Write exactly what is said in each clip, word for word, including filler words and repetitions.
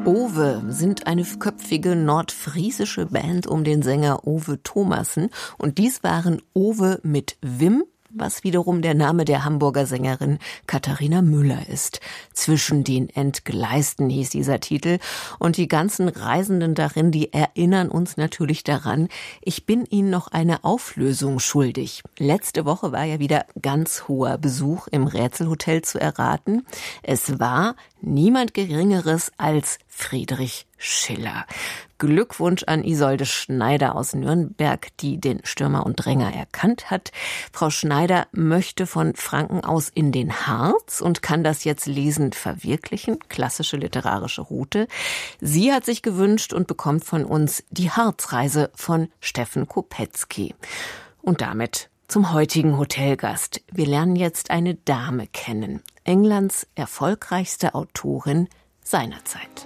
Owe sind eine köpfige nordfriesische Band um den Sänger Owe Thomassen. Und dies waren Owe mit Wim, was wiederum der Name der Hamburger Sängerin Katharina Müller ist. Zwischen den Entgleisten hieß dieser Titel. Und die ganzen Reisenden darin, die erinnern uns natürlich daran, ich bin ihnen noch eine Auflösung schuldig. Letzte Woche war ja wieder ganz hoher Besuch im Rätselhotel zu erraten. Es war niemand Geringeres als Friedrich Schiller. Glückwunsch an Isolde Schneider aus Nürnberg, die den Stürmer und Dränger erkannt hat. Frau Schneider möchte von Franken aus in den Harz und kann das jetzt lesend verwirklichen. Klassische literarische Route. Sie hat sich gewünscht und bekommt von uns die Harzreise von Steffen Kopetzky. Und damit zum heutigen Hotelgast. Wir lernen jetzt eine Dame kennen. Englands erfolgreichste Autorin seinerzeit.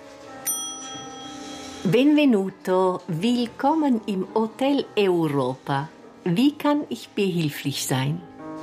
Benvenuto, willkommen im Hotel Europa. Wie kann ich behilflich sein?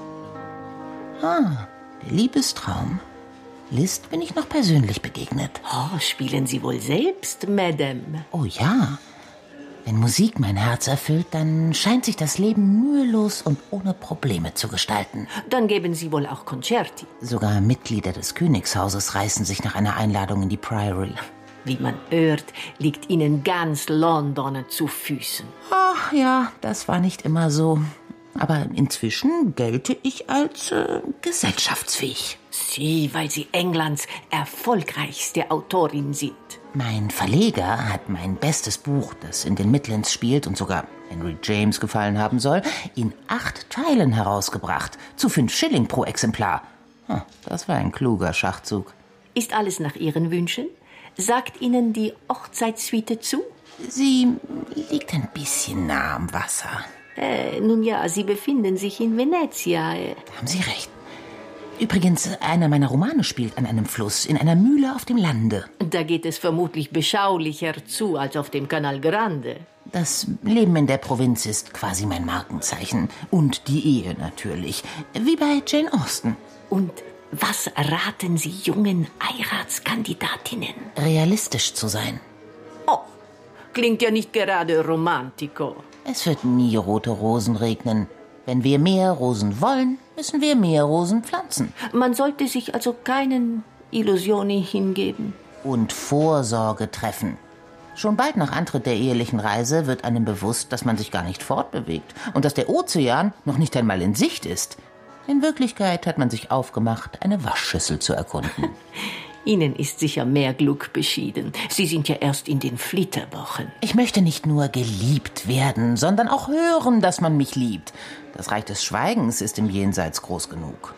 Ah, der Liebestraum. Liszt bin ich noch persönlich begegnet. Oh, spielen Sie wohl selbst, Madame? Oh ja. Wenn Musik mein Herz erfüllt, dann scheint sich das Leben mühelos und ohne Probleme zu gestalten. Dann geben Sie wohl auch Concerti. Sogar Mitglieder des Königshauses reißen sich nach einer Einladung in die Priory. Wie man hört, liegt Ihnen ganz London zu Füßen. Ach ja, das war nicht immer so. Aber inzwischen gelte ich als äh, gesellschaftsfähig. Sie, weil Sie Englands erfolgreichste Autorin sind. Mein Verleger hat mein bestes Buch, das in den Midlands spielt und sogar Henry James gefallen haben soll, in acht Teilen herausgebracht. Zu fünf Schilling pro Exemplar. Hm, das war ein kluger Schachzug. Ist alles nach Ihren Wünschen? Sagt Ihnen die Hochzeitssuite zu? Sie liegt ein bisschen nah am Wasser. Äh, nun ja, Sie befinden sich in Venezia. Da haben Sie recht. Übrigens, einer meiner Romane spielt an einem Fluss, in einer Mühle auf dem Lande. Da geht es vermutlich beschaulicher zu als auf dem Canal Grande. Das Leben in der Provinz ist quasi mein Markenzeichen. Und die Ehe natürlich. Wie bei Jane Austen. Und was raten Sie jungen Heiratskandidatinnen? Realistisch zu sein. Oh, klingt ja nicht gerade romantico. Es wird nie rote Rosen regnen. Wenn wir mehr Rosen wollen, müssen wir mehr Rosen pflanzen. Man sollte sich also keinen Illusionen hingeben. Und Vorsorge treffen. Schon bald nach Antritt der ehelichen Reise wird einem bewusst, dass man sich gar nicht fortbewegt und dass der Ozean noch nicht einmal in Sicht ist. In Wirklichkeit hat man sich aufgemacht, eine Waschschüssel zu erkunden. Ihnen ist sicher mehr Glück beschieden. Sie sind ja erst in den Flitterwochen. Ich möchte nicht nur geliebt werden, sondern auch hören, dass man mich liebt. Das Reich des Schweigens ist im Jenseits groß genug.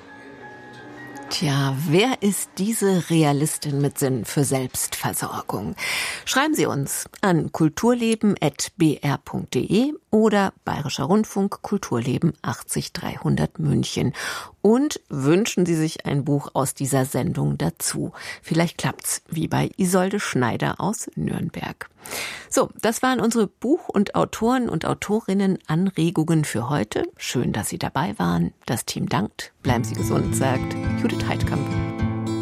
Tja, wer ist diese Realistin mit Sinn für Selbstversorgung? Schreiben Sie uns an kulturleben at b r punkt d e oder Bayerischer Rundfunk Kulturleben achtzig dreihundert München. Und wünschen Sie sich ein Buch aus dieser Sendung dazu. Vielleicht klappt's, wie bei Isolde Schneider aus Nürnberg. So, das waren unsere Buch- und Autoren und Autorinnen Anregungen für heute. Schön, dass Sie dabei waren. Das Team dankt. Bleiben Sie gesund, sagt Judith Heidkamp.